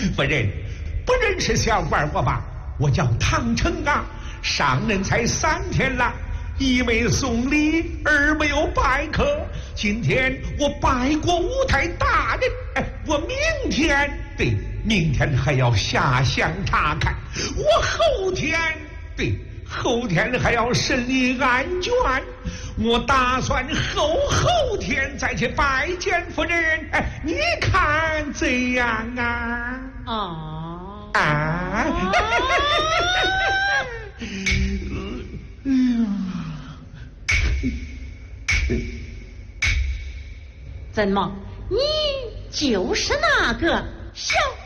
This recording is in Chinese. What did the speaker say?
夫人，不认识小官我吧？我叫唐成啊，上任才3天了，一没送礼，二没有拜客。今天我拜过五台大人，我明天还要下乡查看，我后天还要审理案卷，我打算后天再去拜见夫人，你看怎样啊？ 哦，怎么，你就是那个小